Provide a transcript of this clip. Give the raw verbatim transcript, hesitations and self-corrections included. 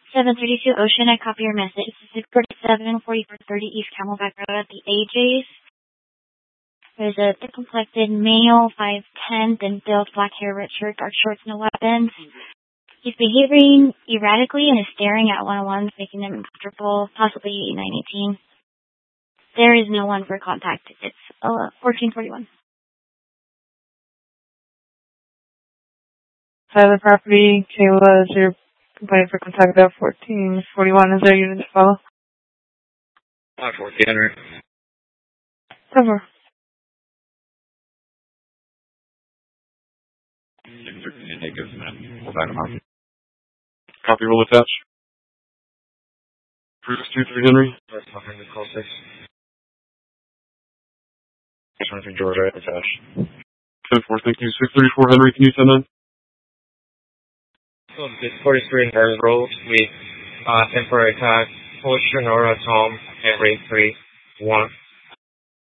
seven thirty-two Ocean, I copy your message. six forty-seven, forty-four thirty East Camelback Road at the A J's. There's a thick-complected male, five ten, thin build, black hair, red shirt, dark shorts, no weapons. He's behaving erratically and is staring at one-on-ones, making them uncomfortable, possibly nine eighteen. There is no one for contact. It's uh, fourteen forty-one. Tyler property, Kayla is your complaint for contact at fourteen forty-one. Is there a unit to follow? Uh, fourteen hundred. Cover. Negatives, man. Hold back on. Copy, roll attach. Cruise two three Henry. That's nothing to call six. twenty-three George, right? Attach. ten four, thank you. six thirty-four Henry, can you send in? So, this forty-three Harris Road with uh, temporary tag, Ocean Aura Tom, Henry three one.